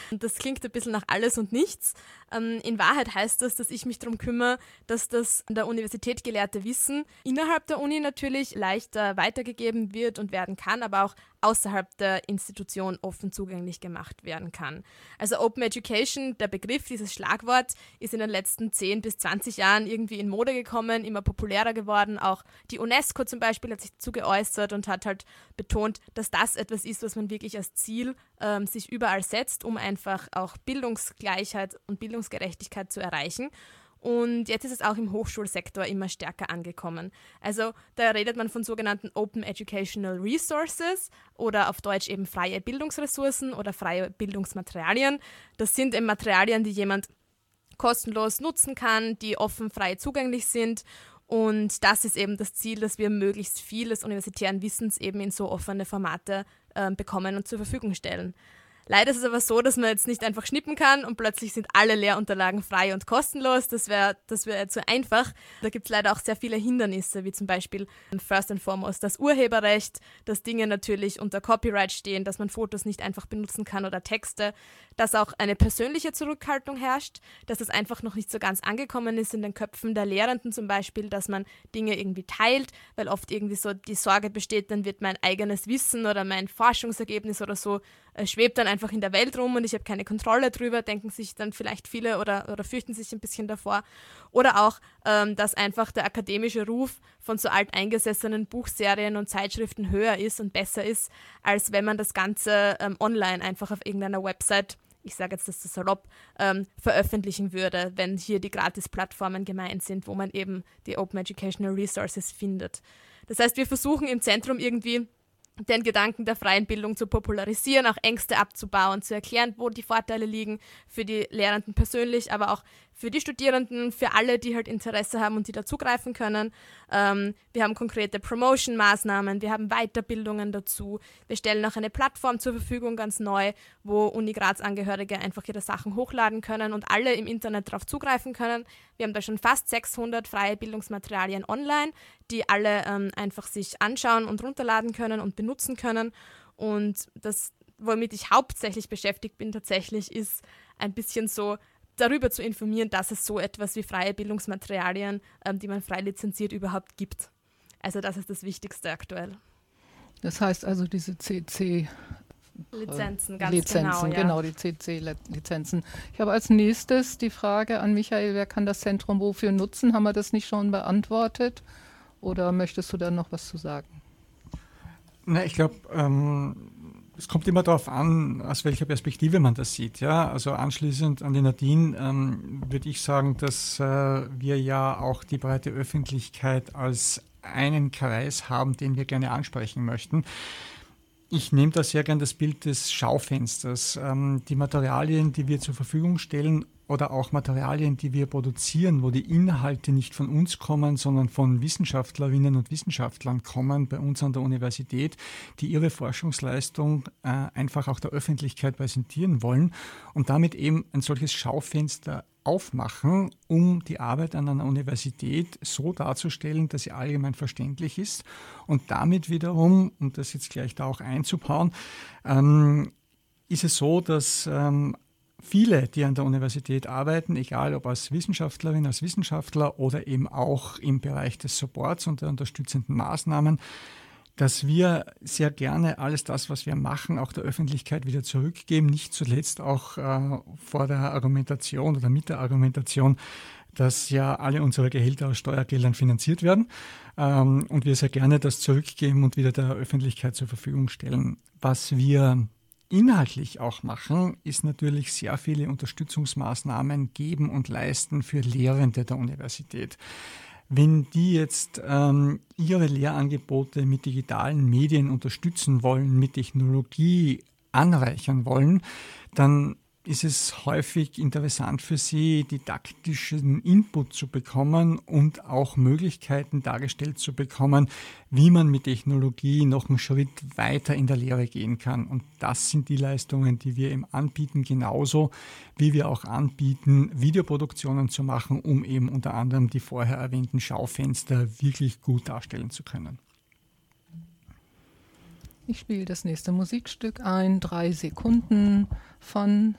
Und das klingt ein bisschen nach alles und nichts. In Wahrheit heißt das, dass ich mich darum kümmere, dass das an der Universität gelehrte Wissen innerhalb der Uni natürlich leichter weitergegeben wird und werden kann, aber auch außerhalb der Institution offen zugänglich gemacht werden kann. Also Open Education, der Begriff, dieses Schlagwort, ist in den letzten 10 bis 20 Jahren irgendwie in Mode gekommen, immer populärer geworden. Auch die UNESCO zum Beispiel hat sich dazu geäußert und hat halt betont, dass das etwas ist, was man wirklich als Ziel sich überall setzt, um einfach auch Bildungsgleichheit und Bildungsgerechtigkeit zu erreichen. Und jetzt ist es auch im Hochschulsektor immer stärker angekommen. Also da redet man von sogenannten Open Educational Resources oder auf Deutsch eben freie Bildungsressourcen oder freie Bildungsmaterialien. Das sind eben Materialien, die jemand kostenlos nutzen kann, die offen frei zugänglich sind. Und das ist eben das Ziel, dass wir möglichst viel des universitären Wissens eben in so offene Formate bekommen und zur Verfügung stellen. Leider ist es aber so, dass man jetzt nicht einfach schnippen kann und plötzlich sind alle Lehrunterlagen frei und kostenlos. Das wär zu einfach. Da gibt es leider auch sehr viele Hindernisse, wie zum Beispiel first and foremost das Urheberrecht, dass Dinge natürlich unter Copyright stehen, dass man Fotos nicht einfach benutzen kann oder Texte, dass auch eine persönliche Zurückhaltung herrscht, dass es einfach noch nicht so ganz angekommen ist in den Köpfen der Lehrenden zum Beispiel, dass man Dinge irgendwie teilt, weil oft irgendwie so die Sorge besteht, dann wird mein eigenes Wissen oder mein Forschungsergebnis oder so schwebt dann einfach in der Welt rum und ich habe keine Kontrolle drüber, denken sich dann vielleicht viele oder fürchten sich ein bisschen davor. Oder auch, dass einfach der akademische Ruf von so alteingesessenen Buchserien und Zeitschriften höher ist und besser ist, als wenn man das Ganze online einfach auf irgendeiner Website, ich sage jetzt das so salopp, veröffentlichen würde, wenn hier die Gratis-Plattformen gemeint sind, wo man eben die Open Educational Resources findet. Das heißt, wir versuchen im Zentrum irgendwie den Gedanken der freien Bildung zu popularisieren, auch Ängste abzubauen, zu erklären, wo die Vorteile liegen für die Lehrenden persönlich, aber auch für die Studierenden, für alle, die halt Interesse haben und die da zugreifen können. Wir haben konkrete Promotion-Maßnahmen, wir haben Weiterbildungen dazu. Wir stellen auch eine Plattform zur Verfügung, ganz neu, wo Uni Graz-Angehörige einfach ihre Sachen hochladen können und alle im Internet darauf zugreifen können. Wir haben da schon fast 600 freie Bildungsmaterialien online, die alle einfach sich anschauen und runterladen können und benutzen können. Und das, womit ich hauptsächlich beschäftigt bin tatsächlich, ist ein bisschen so darüber zu informieren, dass es so etwas wie freie Bildungsmaterialien, die man frei lizenziert, überhaupt gibt. Also das ist das Wichtigste aktuell. Das heißt also diese CC Lizenzen, ganz Lizenzen, genau, die CC-Lizenzen. Ich habe als nächstes die Frage an Michael, wer kann das Zentrum wofür nutzen? Haben wir das nicht schon beantwortet? Oder möchtest du da noch was zu sagen? Na, ich glaube, es kommt immer darauf an, aus welcher Perspektive man das sieht. Ja? Also anschließend an die Nadine würde ich sagen, dass wir ja auch die breite Öffentlichkeit als einen Kreis haben, den wir gerne ansprechen möchten. Ich nehme da sehr gern das Bild des Schaufensters. Die Materialien, die wir zur Verfügung stellen oder auch Materialien, die wir produzieren, wo die Inhalte nicht von uns kommen, sondern von Wissenschaftlerinnen und Wissenschaftlern kommen bei uns an der Universität, die ihre Forschungsleistung einfach auch der Öffentlichkeit präsentieren wollen und damit eben ein solches Schaufenster aufmachen, um die Arbeit an einer Universität so darzustellen, dass sie allgemein verständlich ist und damit wiederum, um das jetzt gleich da auch einzubauen, ist es so, dass viele, die an der Universität arbeiten, egal ob als Wissenschaftlerin, als Wissenschaftler oder eben auch im Bereich des Supports und der unterstützenden Maßnahmen, dass wir sehr gerne alles das, was wir machen, auch der Öffentlichkeit wieder zurückgeben, nicht zuletzt auch vor der Argumentation oder mit der Argumentation, dass ja alle unsere Gehälter aus Steuergeldern finanziert werden und wir sehr gerne das zurückgeben und wieder der Öffentlichkeit zur Verfügung stellen. Was wir inhaltlich auch machen, ist natürlich sehr viele Unterstützungsmaßnahmen geben und leisten für Lehrende der Universität. Wenn die jetzt ihre Lehrangebote mit digitalen Medien unterstützen wollen, mit Technologie anreichern wollen, dann ist es häufig interessant für sie, didaktischen Input zu bekommen und auch Möglichkeiten dargestellt zu bekommen, wie man mit Technologie noch einen Schritt weiter in der Lehre gehen kann. Und das sind die Leistungen, die wir eben anbieten, genauso wie wir auch anbieten, Videoproduktionen zu machen, um eben unter anderem die vorher erwähnten Schaufenster wirklich gut darstellen zu können. Ich spiele das nächste Musikstück ein, 3 Sekunden von